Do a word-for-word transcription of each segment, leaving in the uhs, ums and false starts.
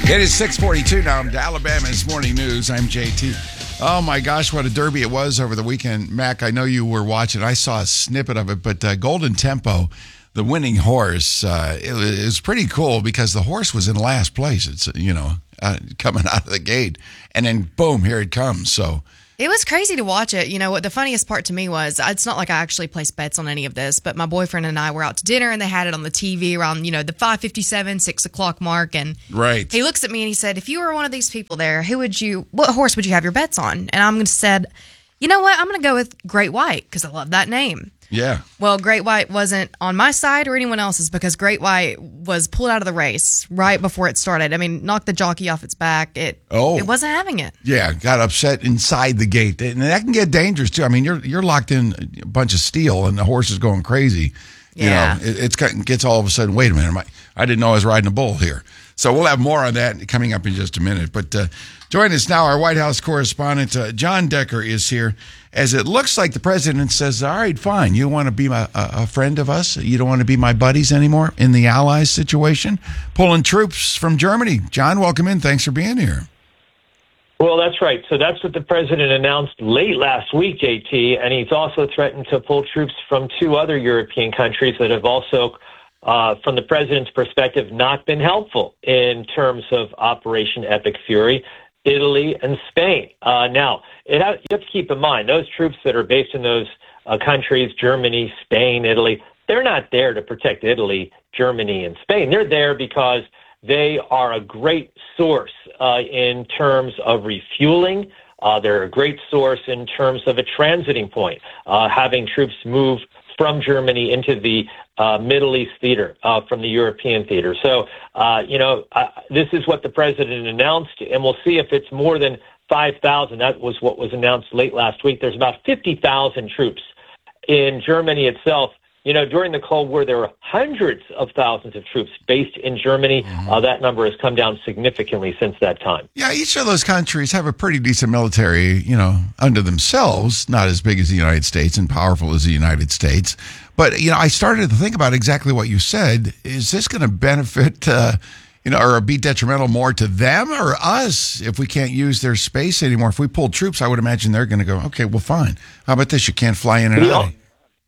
It is six forty-two now. I'm to Alabama's Morning News. I'm J T. Oh, my gosh, what a derby it was over the weekend. Mac, I know you were watching. I saw a snippet of it, but uh, Golden Tempo, the winning horse, uh, it, it was pretty cool because the horse was in last place. It's, you know, uh, coming out of the gate. And then, boom, here it comes. So it was crazy to watch it. You know, what the funniest part to me was, it's not like I actually placed bets on any of this, but my boyfriend and I were out to dinner and they had it on the T V around, you know, the five fifty-seven, six o'clock mark. And right. He looks at me and he said, if you were one of these people there, who would you, what horse would you have your bets on? And I'm going to said, you know what? I'm going to go with Great White because I love that name. Yeah. Well, Great White wasn't on my side or anyone else's because Great White was pulled out of the race right before it started. I mean, knocked the jockey off its back. It oh. it wasn't having it. Yeah, got upset inside the gate. And that can get dangerous, too. I mean, you're you're locked in a bunch of steel and the horse is going crazy. You yeah. know, it it's, it gets all of a sudden, wait a minute, I, I didn't know I was riding a bull here. So we'll have more on that coming up in just a minute. But uh, join us now, our White House correspondent, uh, John Decker, is here. As it looks like the president says, all right, fine, you want to be my, a, a friend of us? You don't want to be my buddies anymore in the allies situation? Pulling troops from Germany. John, welcome in. Thanks for being here. Well, that's right. So that's what the president announced late last week, J T, and he's also threatened to pull troops from two other European countries that have also, uh, from the president's perspective, not been helpful in terms of Operation Epic Fury. Italy and Spain. Uh, now, it ha- you have to keep in mind, those troops that are based in those uh, countries, Germany, Spain, Italy, they're not there to protect Italy, Germany, and Spain. They're there because they are a great source uh, in terms of refueling. Uh, they're a great source in terms of a transiting point, uh, having troops move from Germany into the uh, Middle East theater, uh, from the European theater. So, uh, you know, uh, this is what the president announced, and we'll see if it's more than five thousand. That was what was announced late last week. There's about fifty thousand troops in Germany itself. You know, during the Cold War, there were hundreds of thousands of troops based in Germany. Mm-hmm. Uh, that number has come down significantly since that time. Yeah, each of those countries have a pretty decent military, you know, under themselves, not as big as the United States and powerful as the United States. But, you know, I started to think about exactly what you said. Is this going to benefit, uh, you know, or be detrimental more to them or us if we can't use their space anymore? If we pull troops, I would imagine they're going to go, okay, well, fine. How about this? You can't fly in and yeah. out.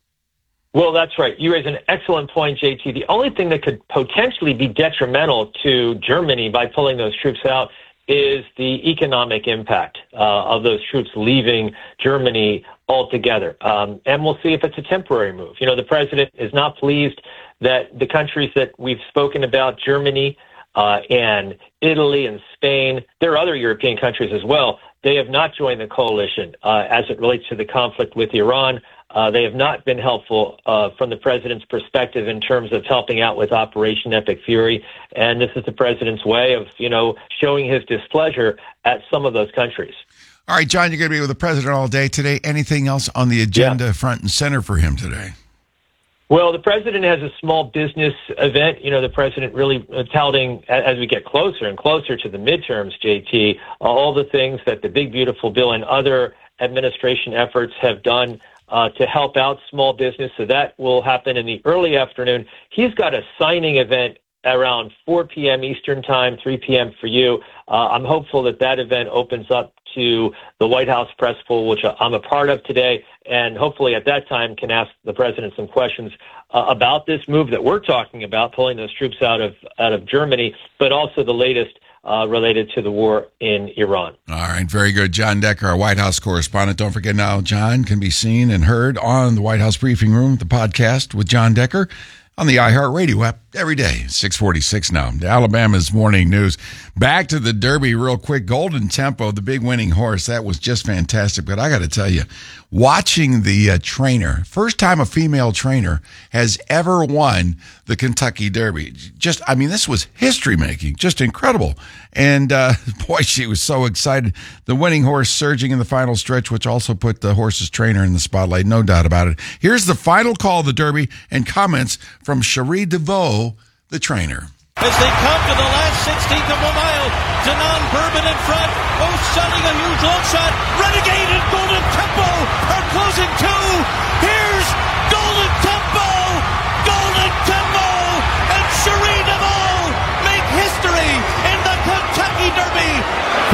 Well, that's right. You raise an excellent point, J T. The only thing that could potentially be detrimental to Germany by pulling those troops out is the economic impact uh, of those troops leaving Germany altogether. Um, and we'll see if it's a temporary move. You know, the president is not pleased that the countries that we've spoken about, Germany uh, and Italy and Spain, there are other European countries as well, they have not joined the coalition uh, as it relates to the conflict with Iran. Uh, they have not been helpful uh, from the president's perspective in terms of helping out with Operation Epic Fury. And this is the president's way of, you know, showing his displeasure at some of those countries. All right, John, you're going to be with the president all day today. Anything else on the agenda yeah. front and center for him today? Well, the president has a small business event. You know, the president really uh, touting, as we get closer and closer to the midterms, J T, uh, all the things that the Big Beautiful Bill and other administration efforts have done Uh, to help out small business. So that will happen in the early afternoon. He's got a signing event around four p.m. Eastern time, three p.m. for you. Uh, I'm hopeful that that event opens up to the White House press pool, which I'm a part of today, and hopefully at that time can ask the president some questions uh, about this move that we're talking about, pulling those troops out of out of Germany, but also the latest Uh, related to the war in Iran. All right, very good. John Decker, our White House correspondent. Don't forget now, John can be seen and heard on the White House Briefing Room, the podcast with John Decker on the iHeartRadio app every day. six forty-six now. Alabama's Morning News. Back to the Derby real quick. Golden Tempo, the big winning horse, that was just fantastic. But I got to tell you, watching the uh, trainer, first time a female trainer has ever won the Kentucky Derby. Just, I mean, this was history making, just incredible. And uh, boy, she was so excited. The winning horse surging in the final stretch, which also put the horse's trainer in the spotlight, no doubt about it. Here's the final call of the Derby and comments from Cherie DeVoe, the trainer. As they come to the last sixteenth of a mile, Danon Bourbon in front. Oh, sending a huge long shot. Renegade and Golden Tempo are closing too. Here's Golden Tempo. Golden Tempo and Cherie DeVoe make history in the Kentucky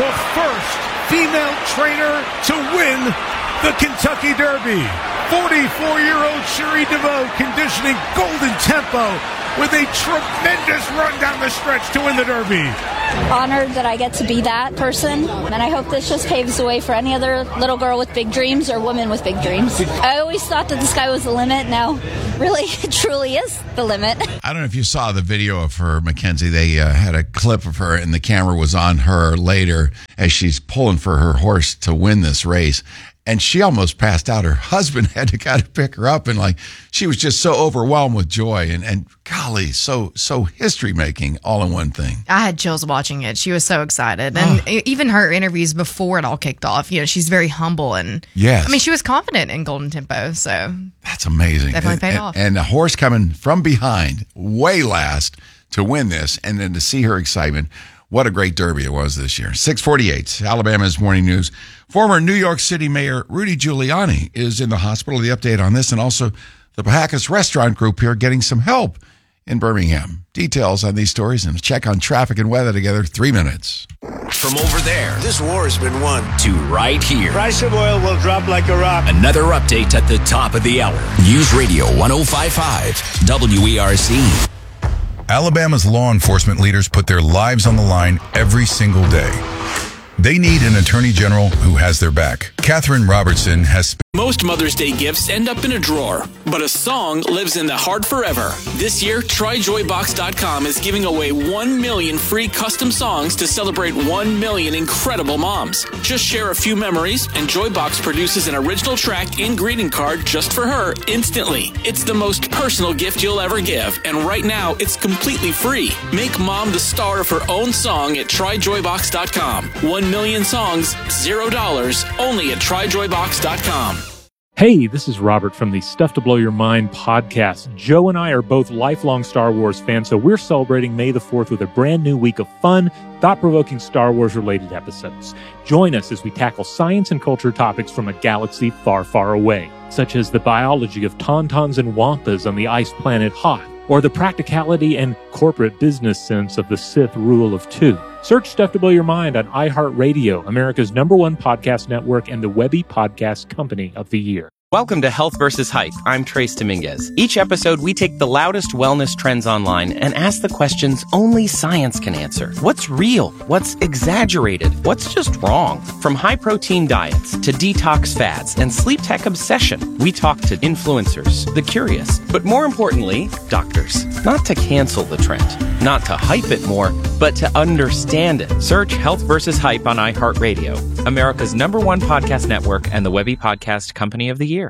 the first female trainer to win the Kentucky Derby. forty-four-year-old Cherie DeVoe conditioning Golden Tempo with a tremendous run down the stretch to win the Derby. Honored that I get to be that person, and I hope this just paves the way for any other little girl with big dreams or woman with big dreams. I always thought that the sky was the limit. Now, really, it truly is the limit. I don't know if you saw the video of her, Mackenzie. They uh, had a clip of her, and the camera was on her later as she's pulling for her horse to win this race. And she almost passed out. Her husband had to kind of pick her up, and like she was just so overwhelmed with joy. And, and golly, so so history making all in one thing. I had chills watching it. She was so excited, and oh. even her interviews before it all kicked off. You know, she's very humble, and yes, I mean, she was confident in Golden Tempo. So that's amazing. Definitely and, paid and, off. And a horse coming from behind, way last, to win this, and then to see her excitement. What a great Derby it was this year. six forty-eight, Alabama's Morning News. Former New York City Mayor Rudy Giuliani is in the hospital. The update on this, and also the Pahacas Restaurant Group here getting some help in Birmingham. Details on these stories and a check on traffic and weather together. Three minutes. From over there, this war has been won, to right here. Price of oil will drop like a rock. Another update at the top of the hour. News Radio one oh five point five, W E R C. Alabama's law enforcement leaders put their lives on the line every single day. They need an attorney general who has their back. Catherine Robertson has sp- Most Mother's Day gifts end up in a drawer, but a song lives in the heart forever. This year, try joy box dot com is giving away one million free custom songs to celebrate one million incredible moms. Just share a few memories, and Joybox produces an original track and greeting card just for her instantly. It's the most personal gift you'll ever give, and right now, it's completely free. Make mom the star of her own song at try joy box dot com. One million songs, zero dollars, only at try joy box dot com. Hey, this is Robert from the Stuff to Blow Your Mind podcast. Joe and I are both lifelong Star Wars fans, so we're celebrating May the fourth with a brand new week of fun, thought-provoking Star Wars-related episodes. Join us as we tackle science and culture topics from a galaxy far, far away, such as the biology of tauntauns and wampas on the ice planet Hoth, or the practicality and corporate business sense of the Sith rule of two. Search Stuff to Blow Your Mind on iHeartRadio, America's number one podcast network and the Webby Podcast Company of the Year. Welcome to Health versus Hype. I'm Trace Dominguez. Each episode, we take the loudest wellness trends online and ask the questions only science can answer. What's real? What's exaggerated? What's just wrong? From high-protein diets to detox fads and sleep tech obsession, we talk to influencers, the curious, but more importantly, doctors. Not to cancel the trend, not to hype it more, but to understand it. Search Health versus Hype on iHeartRadio, America's number one podcast network and the Webby Podcast Company of the Year.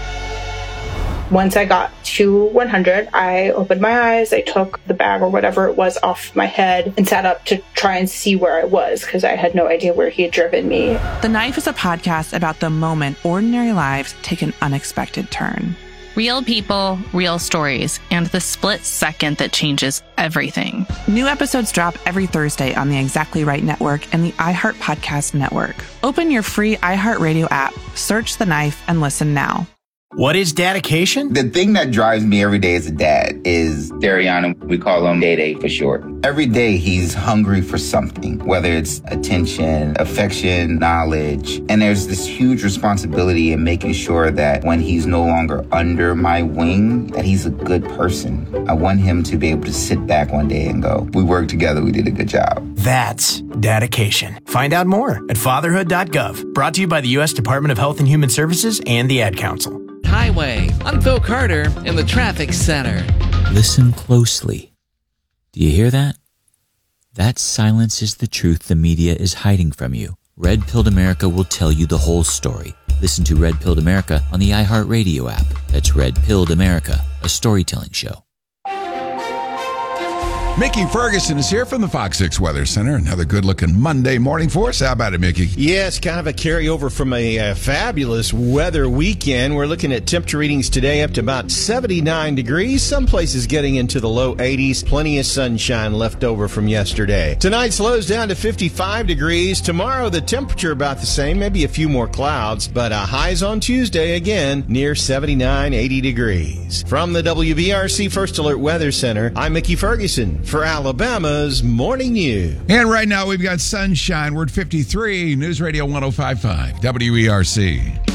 Once I got to one hundred, I opened my eyes, I took the bag or whatever it was off my head and sat up to try and see where I was because I had no idea where he had driven me. The Knife is a podcast about the moment ordinary lives take an unexpected turn. Real people, real stories, and the split second that changes everything. New episodes drop every Thursday on the Exactly Right Network and the iHeart Podcast Network. Open your free iHeartRadio app, search The Knife, and listen now. What is dedication? The thing that drives me every day as a dad is Dariana. We call him Day Day for short. Every day he's hungry for something, whether it's attention, affection, knowledge. And there's this huge responsibility in making sure that when he's no longer under my wing, that he's a good person. I want him to be able to sit back one day and go, we worked together, we did a good job. That's dedication. Find out more at fatherhood dot gov. Brought to you by the U S Department of Health and Human Services and the Ad Council. Highway. I'm Phil Carter in the Traffic Center. Listen closely. Do you hear that? That silence is the truth the media is hiding from you. Red Pilled America will tell you the whole story. Listen to Red Pilled America on the iHeartRadio app. That's Red Pilled America, a storytelling show. Mickey Ferguson is here from the Fox six Weather Center. Another good-looking Monday morning for us. How about it, Mickey? Yes, kind of a carryover from a uh, fabulous weather weekend. We're looking at temperature readings today up to about seventy-nine degrees. Some places getting into the low eighties. Plenty of sunshine left over from yesterday. Tonight slows down to fifty-five degrees. Tomorrow, the temperature about the same, maybe a few more clouds, but uh, highs on Tuesday again near seventy-nine, eighty degrees. From the W B R C First Alert Weather Center, I'm Mickey Ferguson. for Alabama's Morning News. And right now we've got sunshine. We're at fifty-three, News Radio one oh five point five, W E R C.